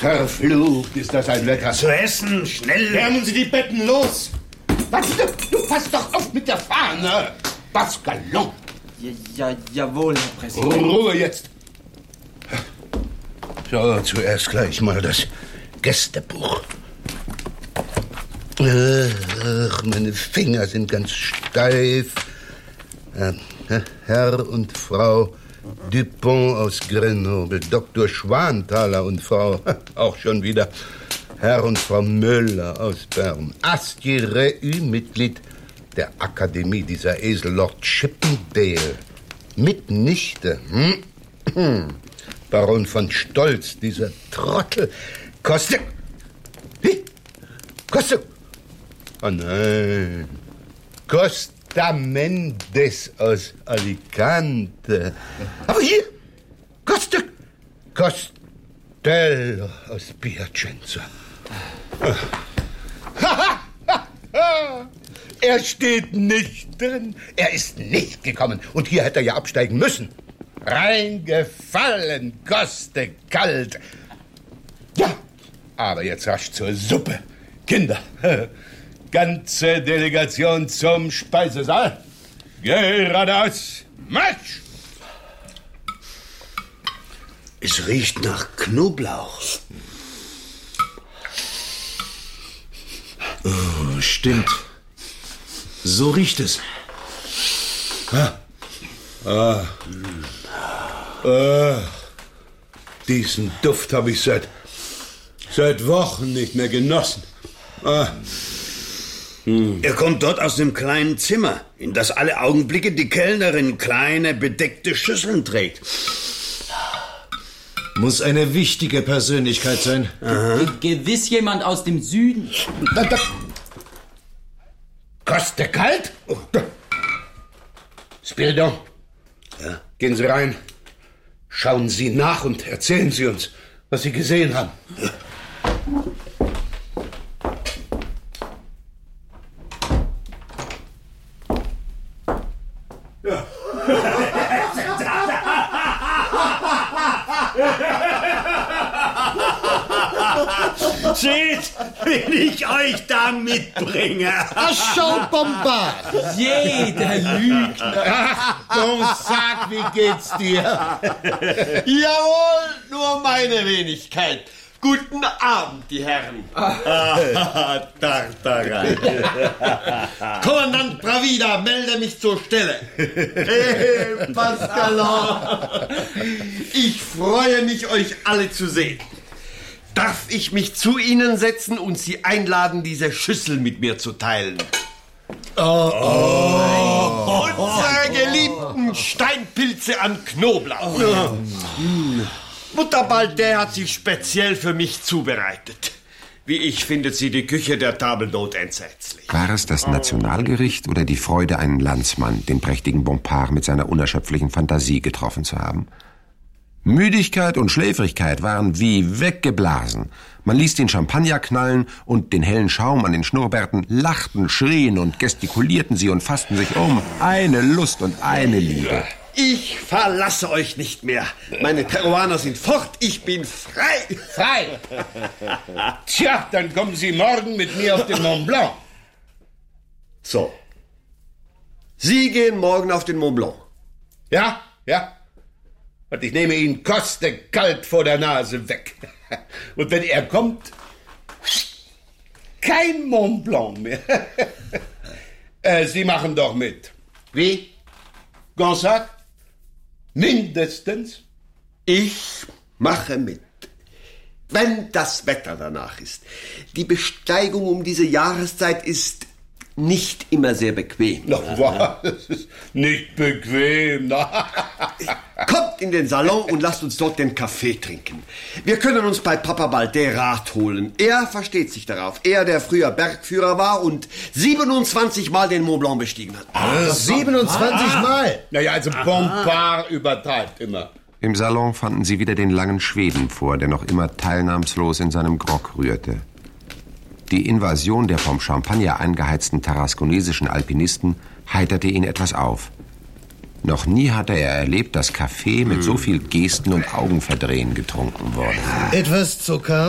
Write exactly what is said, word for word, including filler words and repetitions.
Verflucht, ist das ein Wetter. Zu essen, schnell. Wärmen Sie die Betten los. Was, du, du pass doch auf mit der Fahne. Bascalon. Ja, ja, jawohl, Herr Präsident. Ruhe jetzt. So, zuerst gleich mal das Gästebuch. Ach, meine Finger sind ganz steif. Herr und Frau Dupont aus Grenoble, Doktor Schwanthaler und Frau, auch schon wieder, Herr und Frau Müller aus Bern, Astier Reu, Mitglied der Akademie, dieser Esel Lord Chippendale, Mitnichte, hm? Hm. Baron von Stolz, dieser Trottel, Koste, wie? Koste, oh nein, Koste, Da Mendes aus Alicante. Aber hier, Coste, Costello aus Piacenza. Er steht nicht drin. Er ist nicht gekommen. Und hier hätte er ja absteigen müssen. Reingefallen, Koste, kalt. Ja, aber jetzt rasch zur Suppe. Kinder, ganze Delegation zum Speisesaal. Geradeaus. Marsch! Es riecht nach Knoblauch. Oh, stimmt. So riecht es. Ah. Ah. Ah. Diesen Duft habe ich seit, seit Wochen nicht mehr genossen. Ah. Hm. Er kommt dort aus dem kleinen Zimmer, in das alle Augenblicke die Kellnerin kleine, bedeckte Schüsseln trägt. Muss eine wichtige Persönlichkeit sein. Aha. Gewiss jemand aus dem Süden. Da, da. Koste kalt? Oh. Spiridon. Ja. Gehen Sie rein. Schauen Sie nach und erzählen Sie uns, was Sie gesehen haben. Ja. Seht, wenn ich euch da mitbringe. Achou, Bombard. Jeder Lügner. Ach, komm, sag, wie geht's dir? Jawohl, nur meine Wenigkeit. Guten Abend, die Herren. Ah, Tartaran. Kommandant Bravida, melde mich zur Stelle. Hey, Pascalon. Ich freue mich, euch alle zu sehen. Darf ich mich zu Ihnen setzen und Sie einladen, diese Schüssel mit mir zu teilen? Oh, oh, unsere geliebten Steinpilze an Knoblauch. Oh. Mutter Baldet hat sie speziell für mich zubereitet. Wie ich findet sie die Küche der Table d'Hôte entsetzlich. War es das Nationalgericht oder die Freude, einen Landsmann, den prächtigen Bompard, mit seiner unerschöpflichen Fantasie getroffen zu haben? Müdigkeit und Schläfrigkeit waren wie weggeblasen. Man ließ den Champagner knallen und den hellen Schaum an den Schnurrbärten, lachten, schrien und gestikulierten sie und fassten sich um. Eine Lust und eine Liebe. Ich verlasse euch nicht mehr. Meine Peruaner sind fort, ich bin frei. Frei? Tja, dann kommen Sie morgen mit mir auf den Mont Blanc. So. Sie gehen morgen auf den Mont Blanc. Ja, ja. Und ich nehme ihn koste kalt vor der Nase weg. Und wenn er kommt, kein Mont Blanc mehr. äh, Sie machen doch mit. Wie? Gonzague? Mindestens? Ich mache mit. Wenn das Wetter danach ist. Die Besteigung um diese Jahreszeit ist nicht immer sehr bequem. Na, was? Das ist nicht bequem. Kommt in den Salon und lasst uns dort den Kaffee trinken. Wir können uns bei Papa Baldet Rat holen. Er versteht sich darauf. Er, der früher Bergführer war und siebenundzwanzig Mal den Mont Blanc bestiegen hat. Ah, siebenundzwanzig Mal? Naja, also Bompard übertreibt immer. Im Salon fanden sie wieder den langen Schweden vor, der noch immer teilnahmslos in seinem Grog rührte. Die Invasion der vom Champagner eingeheizten tarasconesischen Alpinisten heiterte ihn etwas auf. Noch nie hatte er erlebt, dass Kaffee mit so viel Gesten und Augenverdrehen getrunken wurde. Etwas Zucker?